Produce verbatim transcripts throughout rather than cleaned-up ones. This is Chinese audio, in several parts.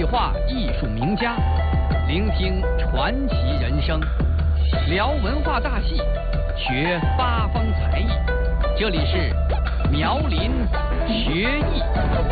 话艺术名家，聆听传奇人生，聊文化大戏，学八方才艺。这里是苗林学艺。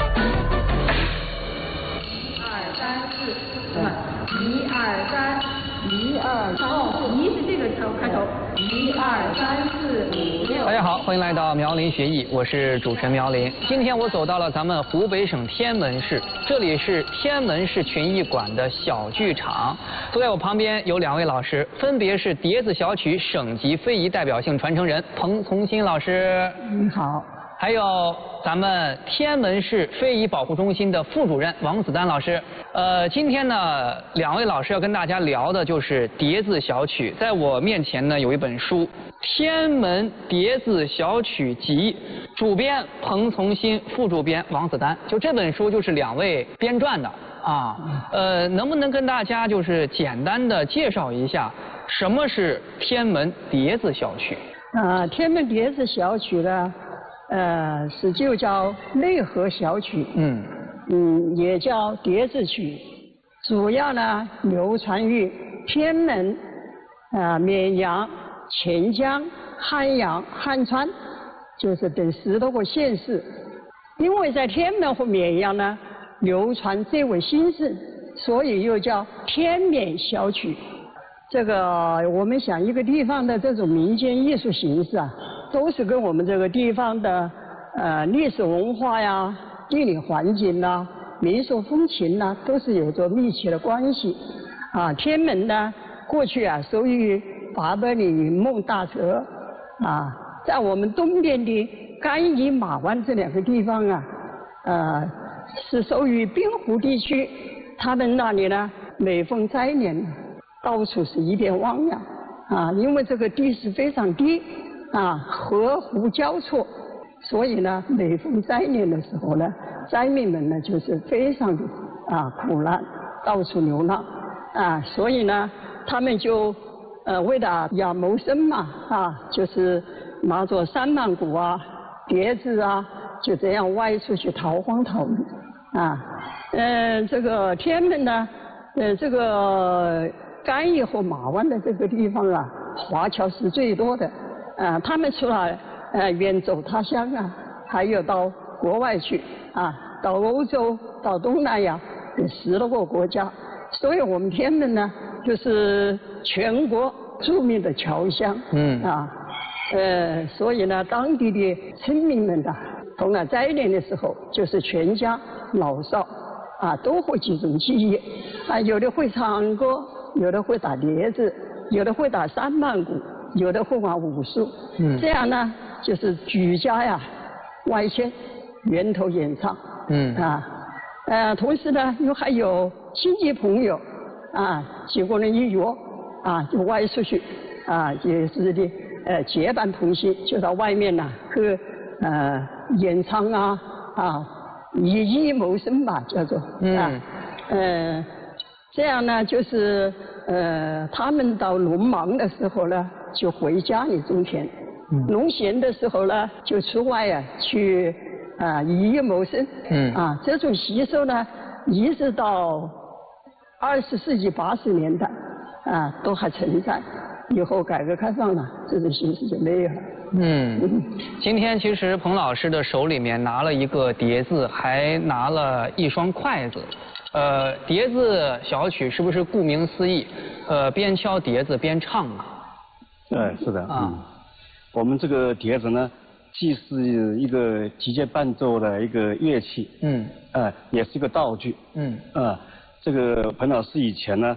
一二三四，什么？一二三，一二三，哦，一是这个头开头。一二三四五六。 大家好，欢迎来到苗林学艺，我是主持人苗林。今天我走到了咱们湖北省天门市，这里是天门市群艺馆的小剧场。坐在我旁边有两位老师，分别是碟子小曲省级非遗代表性传承人彭从新老师， 你好。 还有咱们天门市非遗保护中心的副主任王子丹老师。呃，今天呢，两位老师要跟大家聊的就是碟子小曲。在我面前呢，有一本书《天门碟子小曲集》，主编彭从新，副主编王子丹。就这本书就是两位编撰的啊。呃，能不能跟大家就是简单的介绍一下什么是天门碟子小曲？ 啊，天门碟子小曲呢？呃，是就叫内河小曲，嗯嗯，也叫碟子曲，主要呢流传于天门、啊、呃、绵阳、潜江、汉阳、汉川，就是等十多个县市。因为在天门和绵阳呢流传最为兴盛，所以又叫天绵小曲。这个我们想一个地方的这种民间艺术形式啊，都是跟我们这个地方的呃历史文化呀、地理环境呐、民俗风情呐，都是有着密切的关系。啊，天门呢，过去啊属于八百里云梦大泽，啊，在我们东边的甘邑马湾这两个地方啊，呃，是属于滨湖地区。他们那里呢，每逢灾年，到处是一片汪洋啊，因为这个地势非常低啊，河湖交错，所以呢，每逢灾年的时候呢，灾民们呢就是非常的啊苦难，到处流浪啊，所以呢，他们就呃为了要谋生嘛啊，就是拿着三曼鼓啊、碟子啊，就这样外出去逃荒逃命啊。呃，这个天门呢，呃，这个甘邑和马湾的这个地方啊，华侨是最多的。啊，他们除了呃远走他乡啊，还有到国外去啊，到欧洲、到东南亚有十多个国家。所以我们天门呢，就是全国著名的侨乡。嗯啊，呃，所以呢，当地的村民们呢，逢了灾年的时候，就是全家老少啊都会集中起义啊，有的会唱歌，有的会打碟子，有的会打三曼鼓，有的会玩武术。嗯，这样呢，就是举家呀外迁，源头演唱。嗯啊，呃，同时呢，又还有亲戚朋友啊，几个人一约啊，就外出去啊，也是的，呃，结伴同行，就到外面呐去呃演唱啊啊，以艺谋生吧，叫做。嗯。啊呃，这样呢，就是呃，他们到农忙的时候呢，就回家里种田；嗯、农闲的时候呢，就出外啊去啊以艺谋生。嗯。啊，这种习俗呢，一直到二十世纪八十年代啊都还存在。以后改革开放了，这种形式就没有了。 嗯，今天其实彭老师的手里面拿了一个碟子，还拿了一双筷子。呃，碟子小曲是不是顾名思义，呃，边敲碟子边唱啊？ 对，是的。啊、嗯，我们这个碟子呢，既是一个击节伴奏的一个乐器，嗯，呃，也是一个道具，嗯，啊、呃，这个彭老师以前呢，